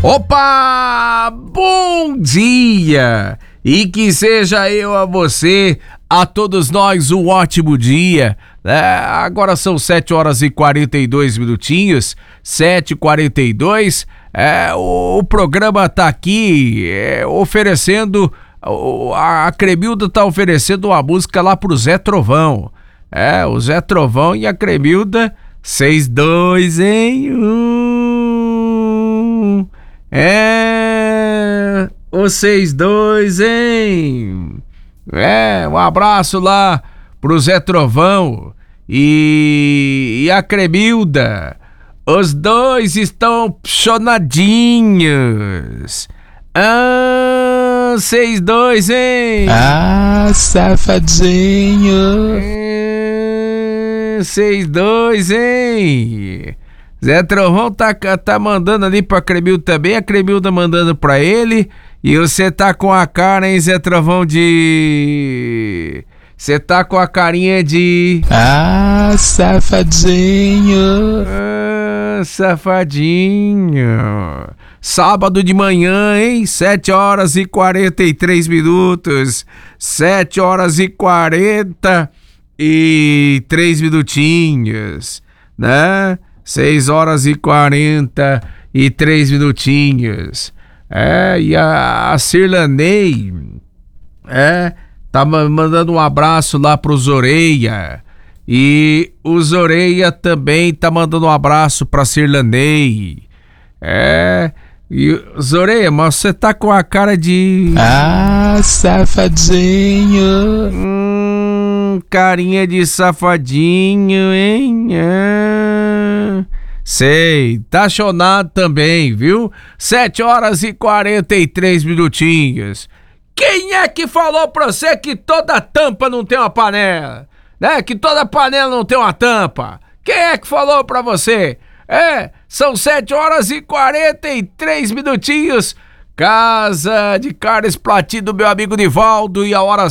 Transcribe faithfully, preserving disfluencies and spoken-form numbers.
Opa! Bom dia! E que seja eu a você, a todos nós, um ótimo dia. É, agora são sete horas e quarenta e dois minutinhos, sete e quarenta e dois. É, o, o programa tá aqui é, oferecendo, a, a Cremilda tá oferecendo uma música lá pro Zé Trovão. É, o Zé Trovão e a Cremilda, vocês dois em um. É, vocês dois em. É, um abraço lá pro Zé Trovão e, e a Cremilda. Os dois estão apaixonadinhos. Ah, vocês dois, hein? Ah, safadinho. Vocês dois, hein? Zé Trovão tá, tá mandando ali pra Cremilda também, a Cremilda mandando pra ele. E você tá com a cara, hein, Zé Trovão, de... Você tá com a carinha de... Ah, safadinho. Ah, safadinho. Sábado de manhã, hein? sete horas e quarenta e três minutos. sete horas e quarenta e três minutinhos, né? seis horas e quarenta e três minutinhos. É, e a, a Cirlanei, é, tá mandando um abraço lá pro Zoreia. E o Zoreia também tá mandando um abraço pra Cirlanei. É, e Zoreia, mas você tá com a cara de... Ah, safadinho. Hum, carinha de safadinho, hein? Ah, sei, tá chonado também, viu? sete horas e quarenta e três minutinhos. Quem é que falou pra você que toda tampa não tem uma panela? Né? Que toda panela não tem uma tampa? Quem é que falou pra você? É, são sete horas e quarenta e três minutinhos. Casa de Carnes Platino do meu amigo Nivaldo, e a hora